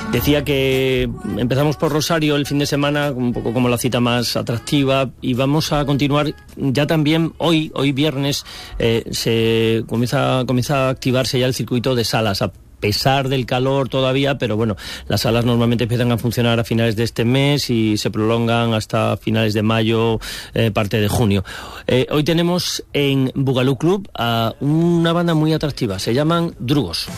Decía que empezamos por Rosario el fin de semana, un poco como la cita más atractiva, y vamos a continuar ya también hoy viernes. Se comienza a activarse ya el circuito de salas, a pesar del calor todavía, pero bueno, las salas normalmente empiezan a funcionar a finales de este mes y se prolongan hasta finales de mayo, parte de junio. Hoy tenemos en Bugalú Club a una banda muy atractiva, se llaman Drugos.